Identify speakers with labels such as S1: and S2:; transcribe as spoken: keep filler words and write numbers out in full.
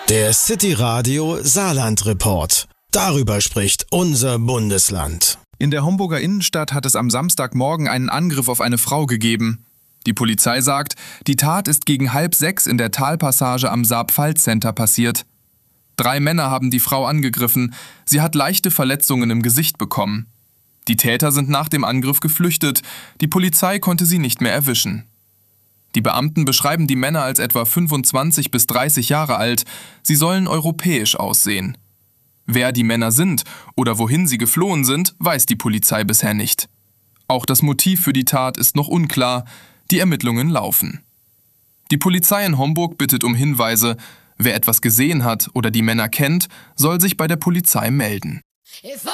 S1: Der City Radio Saarland Report. Darüber spricht unser Bundesland.
S2: In der Homburger Innenstadt hat es am Samstagmorgen einen Angriff auf eine Frau gegeben. Die Polizei sagt, die Tat ist gegen halb sechs in der Talpassage am Saar-Pfalz-Center passiert. Drei Männer haben die Frau angegriffen. Sie hat leichte Verletzungen im Gesicht bekommen. Die Täter sind nach dem Angriff geflüchtet. Die Polizei konnte sie nicht mehr erwischen. Die Beamten beschreiben die Männer als etwa fünfundzwanzig bis dreißig Jahre alt. Sie sollen europäisch aussehen. Wer die Männer sind oder wohin sie geflohen sind, weiß die Polizei bisher nicht. Auch das Motiv für die Tat ist noch unklar. Die Ermittlungen laufen. Die Polizei in Homburg bittet um Hinweise. Wer etwas gesehen hat oder die Männer kennt, soll sich bei der Polizei melden.